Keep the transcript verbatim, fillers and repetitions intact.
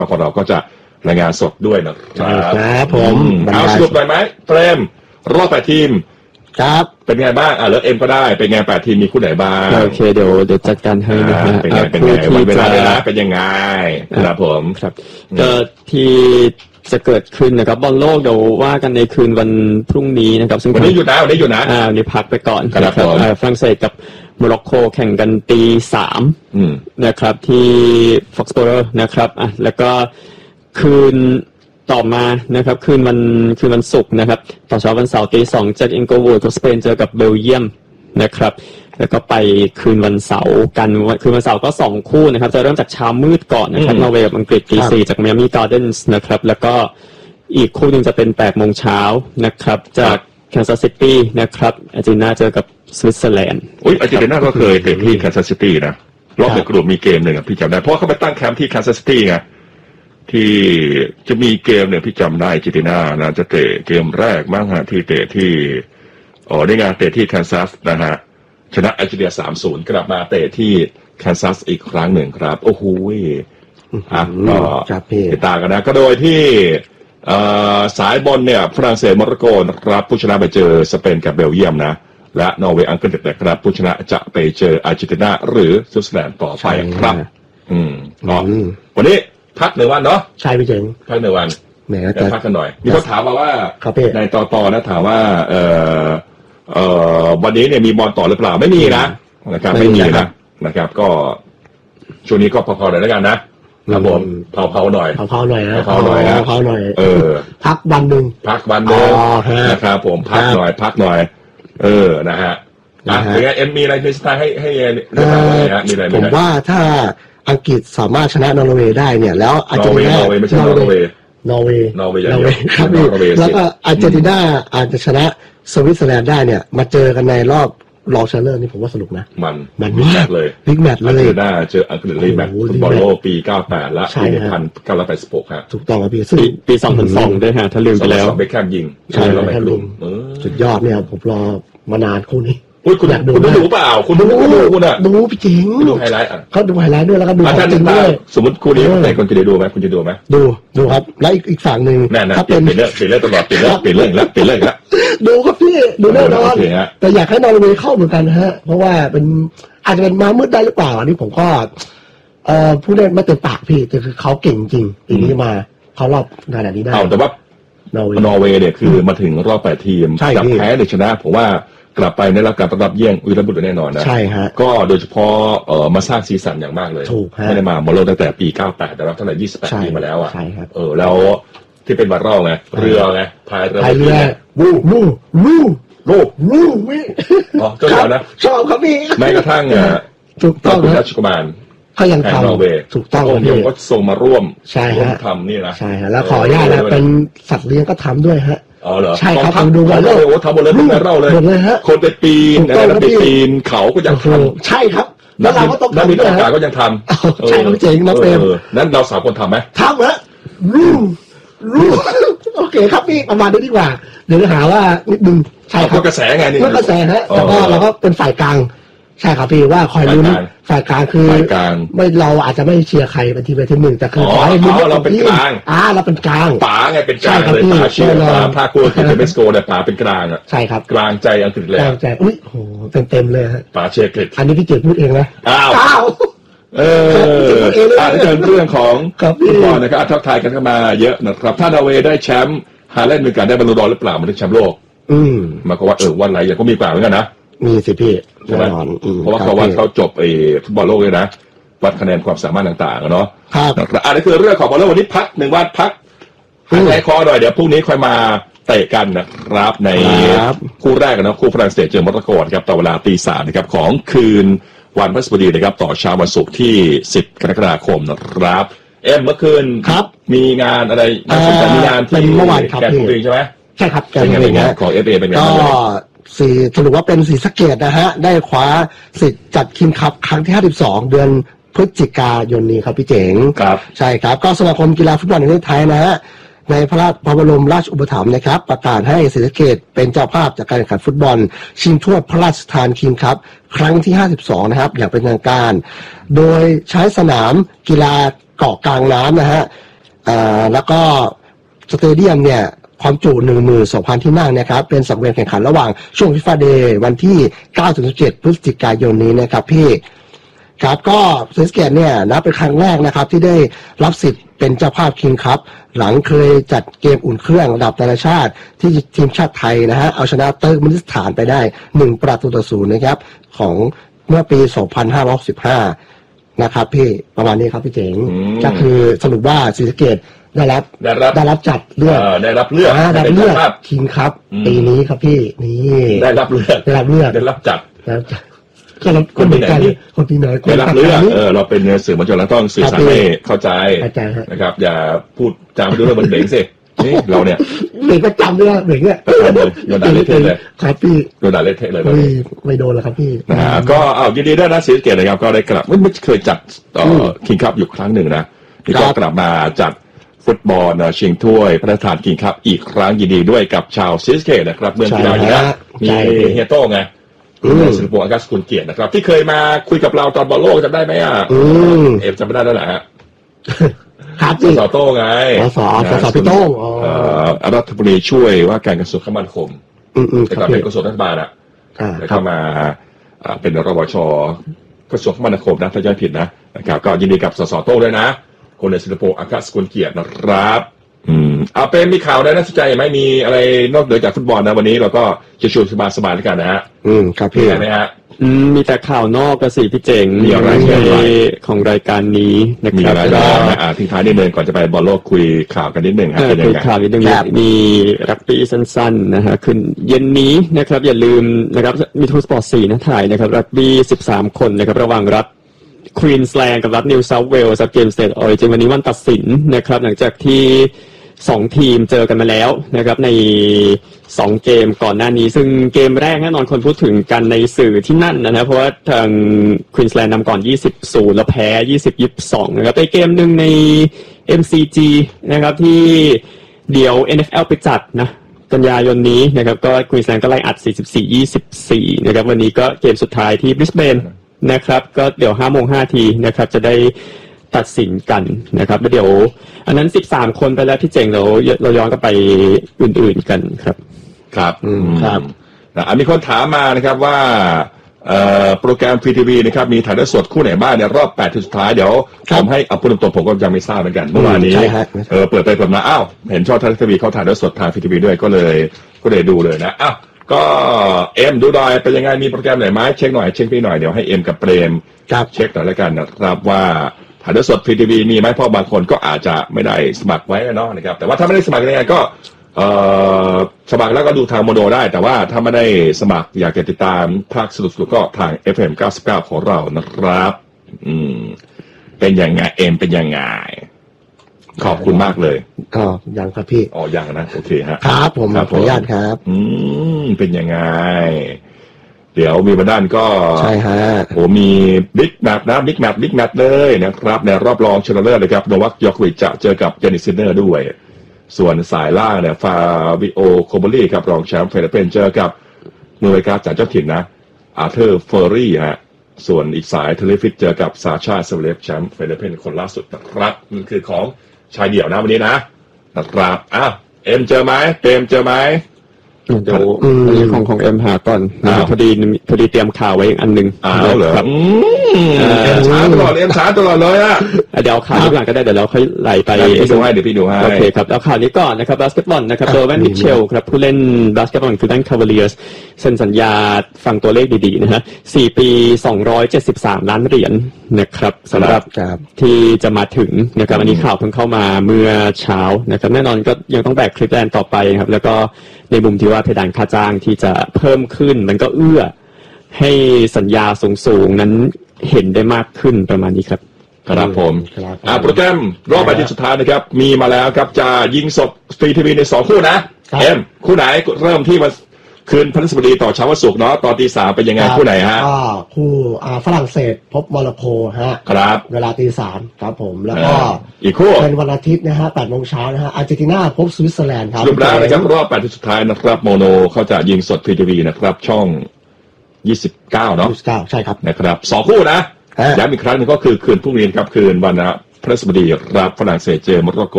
แล้วก็เราก็จะรายงานสดด้วยนะครับครับผมเอาสรุปหน่อยไหมเฟรมรอบแปดทีมครับเป็นไงบ้างอ่ะแล้วเอ็มก็ได้เป็นไงแปดทีมมีคู่ไหนบ้างโอเคเดี๋ยวเดี๋ยวจัดการให้นะฮะเป็นไงเป็นไงวันเวลาเลยนะเป็นยังไงครับผมครับก็ที่จะเกิดขึ้นนะครับบอลโลกเดี๋ยวว่ากันในคืนวันพรุ่งนี้นะครับซึ่งวันนี้อยู่นะวันนี้อยู่นะอ่านี่พักไปก่อนครับฝรั่งเศสกับโมร็อกโกแข่งกันตีสามนะครับที่ฟ็อกซ์โบโรนะครับอ่ะแล้วก็คืนต่อมานะครับคืนวันคืนวันศุกร์นะครับต่อเช้าวันเสาร์ตีสองจากอิงโกวูดกับสเปนเจอกับเบลเยียมนะครับแล้วก็ไปคืนวันเสาร์กันคืนวันเสาร์ก็สองคู่นะครับจะเริ่มจากเช้ามืดก่อนนะครับนอร์เวย์กับอังกฤษตีสี่จากไมอามี่การ์เดนส์นะครับแล้วก็อีกคู่หนึ่งจะเป็นแปดโมงเช้านะครับจากแคนซัสซิตี้นะครับอาร์เจนตินาเจอกับสวิตเซอร์แลนด์อุ้ยอาร์เจนตินาก็เคยเตะที่แคนซัสซิตี้นะรอบในกลุ่มมีเกมหนึ่งพี่จำได้เพราะเขาไปตั้งแคมป์ที่แคนซัสซิตี้ไงที่จะมีเกมเนี่ยพี่จำได้อาร์เจนตินานะจะเตะเกมแรกมั้งฮะที่เตะที่อ๋อได้งานเตะที่แคนซัสนะฮะชนะอาร์เจนตินา สามศูนย์ กลับมาเตะที่แคนซัสอีกครั้งหนึ่งครับโอ้โหอ่ะก็ติดตามกันนะก็โดยที่สายบอลเนี่ยฝรั่งเศสโมร็อกโกนะครับผู้ชนะไปเจอสเปนกับเบลเยียมนะและนอร์เวย์อังกฤษนะครับผู้ชนะจะไปเจออาร์เจนตินาหรือสวิตเซอร์แลนด์ต่อไปครับอืมก็วันนี้พักหนึ่งวันเนาะใช่พี่เจ๋งพักหนึ่งวันแหมจะพักกันหน่อยมีคนถามมาว่าในต่อต่อนะถามว่าเอ่อเอ่อวันนี้เนี่ยมีบอลต่อหรือเปล่าไม่มีนะนะครับไม่มีนะนะครับก็ช่วงนี้ก็พอๆหน่อยแล้วกันนะครับผมเผาๆหน่อยเผาๆหน่อยนะเผาๆหน่อยนะเผาๆหน่อยเออพักวันนึงพักวันนึงนะครับผมพักหน่อยพักหน่อยเออนะฮะอ่ะเป็นไงเอ็มมีอะไรในสไตล์ให้ให้เรื่องอะไรฮะมีอะไรผมว่าถ้าอังกฤษสามารถชนะนอร์เวย์ได้เนี่ยแล้วอาร์เจนตินานอร์เวย์ไม่ใช่นอร์เวย์นอร์เวย์นอร์เวย์นอร์เวย์ครับแล้วก็อาร์เจนตินาอาจจะชนะสวิตเซอร์แลนด์ได้เนี่ยมาเจอกันในรอบรองชนะเลิศนี่ผมว่าสนุกนะมันมันแมตช์เลยบิ๊กแมตช์เลยอาร์เจนตินาเจออังกฤษในแมตช์ฟุตบอลโลกปีเก้าสิบแปดและปีหนึ่งพันเก้าร้อยแปดสิบหกครับถูกต้องครับพี่ปีสองพันสองด้วยฮะถ้าลืมไปแล้วเบคแฮมยิงใช่แล้วแม่ลุงสุดยอดเนี่ยผมรอมานานคู่นี้คุณคุณคุณดูเปล่าคุณดูคุณดูคุณอ่ะดูพี่จริงดูไฮไลท์อ่ะเขาดูไฮไลท์ด้วยแล้วก็ดูจริงด้วยสมมติคู่นี้ไหนคุณจะได้ดูไหมคุณจะดูไหมดูดูครับแล้วอีกอีกฝั่งหนึ่งถ้าเป็นเปลี่ยนเรื่องเปลี่ยนเรื่องตลอดเปลี่ยนเรื่องเปลี่ยนเรื่องแล้วเปลี่ยนเรื่องแล้วดูครับพี่ดูแน่นอนแต่อยากให้นอร์เวย์เข้าเหมือนกันฮะเพราะว่าเป็นอาจจะเป็นมามืดได้หรือเปล่าอันนี้ผมก็เอ่อผู้เล่นไม่เต็มปากพี่แต่คือเขาเก่งจริงปีนี้มาเขารอบขนาดนี้ได้เอาแต่ว่านอร์เวย์เนี่ยคือมาถึงรอบแปดทีมจะแพ้หรือชนะผมว่ากลับไปในรับการต้อนรับเยี่ยงวีรบุรุษแน่นอนนะใช่ฮะก็โดยเฉพาะเอ่อมาสร้างสีสันอย่างมากเลยไม่ได้มาบอลโลกตั้งแต่ปีเก้าสิบแปดแต่รับเท่าไหร่ยี่สิบแปดปีมาแล้วอ่ะเออแล้วที่เป็นบาร์เร่ไงเรือไงพายเรือพายเรือวู้วู้วู้วู้วู้วิอ๋อเจ้าเหรอนะชอบครับพี่แม้กระทั่งถูกต้องครับราชกุมารเขายังทำถูกต้องพี่ก็ส่งมาร่วมใช่ฮะทำนี่นะใช่ฮะแล้วขออนุญาตนะเป็นสัตว์เลี้ยงก็ทำด้วยฮะอ๋อเหรอใช่ครับผมดูมาเลยโอ้ทำหมดเลยทุกเล่าเลยหมดเลยฮะคนไปปีนอะไรไปปีนเขาก็ยังทำใช่ครับแล้วเราก็ต้องทำด้วยฮะก็ยังทำใช่ครับเจ๋งนะเปรมนั้นเราสาวคนทำไหมทำฮะรู้รู้โอเคครับพี่ประมาณนี้ดีกว่าเดี๋ยวหาว่านิดนึงใช่ครับกระแสไงนี่กระแสฮะแต่ว่าเราก็เป็นฝ่ายกลางใช่ครับพี่ว่าคอยลุ้นฝ่ายกลางคือไม่เราอาจจะไม่เชียร์ใครเป็นทีมใดทีมหนึ่งแต่คือขอให้ลุ้นเราเป็นกลางอ่าเราเป็นกลางป๋าไงเป็นกลางเลยป๋าเชียร์ป๋าภาคกลัวคือเมสโกเนี่ยป๋าเป็นกลางอ่ะใช่ครับกลางใจอังกฤษเลยกลางใจอุ้ยโหเต็มเต็มเลยฮะป๋าเชียร์อังกฤษอันนี้พี่เจพูดเองนะอ้าวอ้าวเอออ่านเรื่องเรื่องของฟุตบอลนะครับทักทายกันเข้ามาเยอะนะครับถ้านอร์เวย์ได้แชมป์ฮาแลนด์มีการได้บอลลูนดอร์หรือเปล่ามันได้แชมป์โลกอืมมาก็ว่าเออวันไหนอย่างก็มีกว่าเหมือนกันนะมีสิพี่ใช่ไหมเพราะว่าเขาวันเขาจบไอ้ฟุตบอลโลกเลยนะวัดคะแนนความสามารถต่างๆเนาะครับอันนี้คือเรื่องของบอลโลกวันนี้พักหนึ่งวันพักหายใจคอหน่อยเดี๋ยวพรุ่งนี้ค่อยมาเตะกันนะครับในคู่แรกนะคู่ฝรั่งเศสเจอโมร็อกโกครับต่อเวลาตีสามนะครับของคืนวันพฤหัสบดีนะครับต่อเช้าวันศุกร์ที่สิบกรกฎาคมนะครับเอ็มเมื่อคืนครับมีงานอะไรงานสำคัญงานที่เมื่อวานครับแกนบุรีใช่ไหมใช่ครับแกนบุรีของ เอฟ เอ เป็นไงก็สี่สรุปว่าเป็นศรีสะเกษนะฮะได้คว้าสิทธิ์จัดคิงส์คัพครั้งที่ห้าสิบสองเดือนพฤศจิกายนนี้ครับพี่เจ๋งครับใช่ครับก็สมาคมกีฬาฟุตบอลแห่งประเทศไทยนะฮะในพระราชพระบรมราชอุปถัมภ์นะครับประกาศให้ศรีสะเกษเป็นเจ้าภาพจากการแข่งขันฟุตบอลชิงถ้วยพระราชทานคิงส์คัพครั้งที่ห้าสิบสองนะครับอย่างเป็นทางการโดยใช้สนามกีฬาเกาะกลางน้ำนะฮะอ่าแล้วก็สเตเดียมเนี่ยความจุ หนึ่งหมื่นสองพัน ที่นั่งนะครับเป็นสังเวียนแข่งขันระหว่างช่วงฟีฟ่าเดย์วันที่ เก้าถึงสิบเจ็ด พฤศจิกายนนี้นะครับพี่ครับก็ศรีสะเกษเนี่ยนะเป็นครั้งแรกนะครับที่ได้รับสิทธิ์เป็นเจ้าภาพคิงคัพหลังเคยจัดเกมอุ่นเครื่องระดับนานาชาติที่ทีมชาติไทยนะฮะเอาชนะเติร์กเมนิสถานไปได้หนึ่งประตูต่อศูนย์นะครับของเมื่อปี สองพันห้าร้อยสิบห้า นะครับพี่ประมาณนี้ครับพี่เจ๋งก็คือสรุปว่าศรีสะเกษได้รับได้รับได้รับจัดเลือกได้รับเลือกได้รับเลือกคิงคัพปีนี้ครับพี่นี่ได้รับเลือกได้รับเลือกได้รับจัดก็รับคนเหมือนกันคนที่ไหนได้รับเลือกเออเราเป็นสื่อมวลชนเราต้องสื่อสารให้เข้าใจนะครับอย่าพูดจาไม่รู้เรื่องมันเบ่งสินี่เราเนี่ยเบ่งประจำด้วยเบ่งเนี่ยประจำเลยโดนด่าเละเทะเลยครับพี่โดนด่าเละเทะเลยไม่ไม่โดนแล้วครับพี่นะฮะก็เอายินดีด้วยนะศรีสะเกษนะครับก็ได้กลับไม่ไม่เคยจัดคิงคัพอยู่ครั้งหนึ่งนะนี่ก็กลับมาจัดฟุตบอลชิงถ้วยพระราชทานคิงคัพอีกครั้งยินดีด้วยกับชาวศรีสะเกษนะครับเมืองกีฬาอยู่นะมีเฮโต้ไงศิลปะอากาศกุลเกียรตินะครับที่เคยมาคุยกับเราตอนบอลโลกจำได้ไหมอ่ะเอฟจำไม่ได้แล้วแหละฮะครับสสโต้ไงสสสสพี่โต้งรัฐมนตรีช่วยว่าการกระทรวงคมนาคมแต่ก่อนเป็นกระทรวงรัฐบาลอ่ะแล้วก็มาเป็นรปชกระทรวงคมนาคมนะถ้าจำไม่ผิดนะนะครับก็ยินดีกับสสโต้ด้วยนะคนในศิลปะอากาศกุลเกียรตินะครับอืมเอาเป็นมีข่าวได้น่าสนใจไหมมีอะไรนอกเหนือจากฟุตบอลนะวันนี้เราก็จะชวนสบายสบายแล้วกันนะฮะอืมครับพี่ไหมฮะอืมมีแต่ข่าวนอกกระสีพี่เจ๋งมีอะไรของรายการนี้นะครับมีอะไรนะอ่าทิ้งท้ายนิดนึงก่อนจะไปบอลโลกคุยข่าวกันนิดนึงครับเป็นยังไงข่าวนิดนึงมีรักบี้สั้นๆนะฮะขึ้นเย็นนี้นะครับอย่าลืมนะครับมีทูสปอร์ตสี่นะถ่ายนะครับรักบี้สิบสามคนนะครับระหว่างรัฐควีนสแลนด์กับรัฐนิวเซาท์เวลส์เกมสเตทออริจินวันนี้วันตัดสินนะครับหลังจากที่สองทีมเจอกันมาแล้วนะครับในสองเกมก่อนหน้านี้ซึ่งเกมแรกแน่นอนคนพูดถึงกันในสื่อที่นั่นนะเพราะว่าทางควีนสแลนด์นำก่อน ยี่สิบศูนย์ แล้วแพ้ ยี่สิบ ยี่สิบสอง นะครับไปเกมหนึ่งใน เอ็ม ซี จี นะครับที่เดี๋ยว เอ็น เอฟ แอล ไปจัดนะกันยายนนี้นะครับก็ควีนสแลนด์ก็ไล่อัด สี่สิบสี่ ยี่สิบสี่ นะครับวันนี้ก็เกมสุดท้ายที่บริสเบนนะครับก็เดี๋ยว ห้าโมงห้านาทีนะครับจะได้ตัดสินกันนะครับแล้วเดี๋ยวอันนั้นสิบสามคนไปแล้วพี่เจ๋งเราเราย้อนก็ไปอื่นๆกันครับครับอืมครับนะมีคนถามมานะครับว่าเอ่อโปรแกรมฟรีทีวีนะครับมีถ่ายทอดสดคู่ไหนบ้างในรอบแปดทีมสุดท้ายเดี๋ยวผมให้เอาพูดตรงๆผมก็ยังไม่ทราบเหมือนกันเมื่อวานนี้เออเปิดไปเปิดมาอ้าวเห็นช่องไทยรัฐทีวีเขาถ่ายทอดสดทางฟรีทีวีด้วยก็เลยก็เลยดูเลยนะอ้าวก็เอ็มดูหน่อยเป็นยังไงมีโปรแกรมไหนไหมเช็คหน่อยเช็คพี่หน่อยเดี๋ยวให้เอ็มกับเปรมเช็คหน่อยแล้วกันนะครับว่าถ่ายทอดสดฟรีทีวีมีไหมเพราะบางคนก็อาจจะไม่ได้สมัครไว้เนาะนะครับแต่ว่าถ้าไม่ได้สมัครยังไงก็เอ่อสมัครแล้วก็ดูทางโมโนได้แต่ว่าถ้าไม่ได้สมัครอยากจะติดตามภาคสรุปๆก็ทาง เอฟ เอ็ม เก้าสิบเก้าของเรานะครับอืมเป็นยังไงเอ็มเป็นยังไงขอบคุณมากเลยก็ยังครับพี่อ๋อยังนะโอเคฮะครับผมขออนุญาตครับอืมเป็นยังไงเดี๋ยวมีบันดาลก็ใช่ฮะโอ้มีบิ๊กแมตช์นะบิ๊กแมตช์บิ๊กแมตช์เลยนะครับในรอบรองชนะเลิศเลยครับโนวัคยอโควิชจะเจอกับเจนิสซินเนอร์ด้วยส่วนสายล่างเนี่ยฟาบิโอโคโบลีครับรองแชมป์เฟเดเปนเจอกับมือเวกาจากเจ้าถิ่นนะอาร์เธอร์เฟอร์รี่ฮะส่วนอีกสายเทเลฟิตเจอกับซาชาเซเลฟแชมป์เฟเดเปนคนล่าสุดนะครับนี่คือของชายเดี่ยวนะวันนี้นะนะครับอ้าวเอ็มเจอไหมเอ็มเจอไหมเดี๋ยวอันนี้ของของเอ็มหาก่อนพอดีพอดีเตรียมข่าวไว้อีกอันหนึ่งอ้าวเหรอเอ็มช้าตลอดเอ็มช้าตลอดเลยอ่ะเดี๋ยวข่าวนี้ก่อนก็ได้เดี๋ยวเราค่อยไหลไปพี่ดูให้เดี๋ยวพี่ดูให้โอเคครับแล้วข่าวนี้ก่อนนะครับบาสเกตบอลนะครับโดแวนมิเชลครับผู้เล่นบาสเกตบอลคือด้านคาเวเลียร์สเซ็นสัญญาฟังตัวเลขดีๆนะฮะสี่ปีสองร้อยเจ็ดสิบสามล้านเหรียญนะครับสำหรับที่จะมาถึงนะครับอันนี้ข่าวเพิ่งเข้ามาเมื่อเช้านะครับแน่นอนก็ยังต้องแบกคลิปแลนด์ต่อไปครับแล้วก็ในมุมที่ว่าเพดานค่าจ้างที่จะเพิ่มขึ้นมันก็เอื้อให้สัญญาสูงๆนั้นเห็นได้มากขึ้นประมาณนี้ครับครับผมอ่าโปรแกรมรอบแปดทีมสุดท้ายนะครับมีมาแล้วครับจะยิงสดฟรีทีวีในสองคู่นะเอ็มคู่ไหนเริ่มที่วันคืนพฤหัสบดีต่อเช้าวันศุกร์เนาะตอนตีสามเป็นยังไงคู่ไหนฮะก็คู่อ่าฝรั่งเศสพบโมร็อกโกฮะครับเวลาตีสามครับผมแล้วก็อีกคู่เป็นวันอาทิตย์นะฮะแปดโมงเช้านะฮะอาร์เจนตินาพบสวิตเซอร์แลนด์ครับรูปร่างนะครับรอบแปดทีมสุดท้ายนะครับโมโนเขาจะยิงสดฟรีทีวีนะครับช่องยี่สิบเก้าเนาะยี่สิบเก้าใช่ครับนะครับสองคู่นะย้ำอีกครั้งนึงก็คือคืนพรุ่งนี้ครับคืนวันพฤหัสบดีรับฝรั่งเศสเจอโมร็อกโก